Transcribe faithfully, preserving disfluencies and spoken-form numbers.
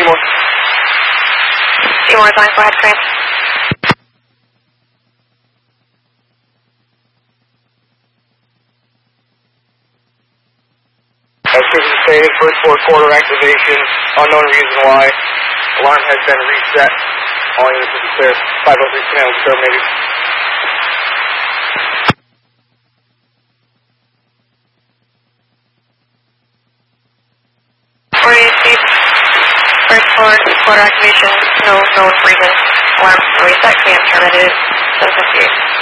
Seymour. Seymour's line, go ahead, Grant. Activity stating first four quarter activation, unknown reason why. Alarm has been reset. All units will be clear. five oh three command will be terminated. forty-eight feet, first floor, quarter activation, no known reason. Alarm reset, command terminated, seven fifty-eight.